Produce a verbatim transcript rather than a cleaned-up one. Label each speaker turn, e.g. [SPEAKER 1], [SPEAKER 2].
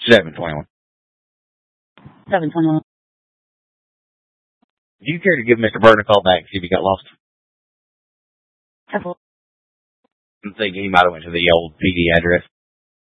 [SPEAKER 1] seven twenty-one.
[SPEAKER 2] seven twenty-one.
[SPEAKER 1] Do you care to give Mister Burton a call back and see if he got lost?
[SPEAKER 2] Careful.
[SPEAKER 1] I'm thinking he might have went to the old P D address.